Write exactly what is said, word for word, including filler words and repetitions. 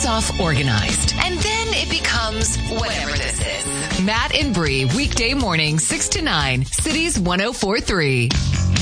starts off organized, and then it becomes whatever this is. Matt and Bree, weekday morning, six to nine, Cities one oh four three.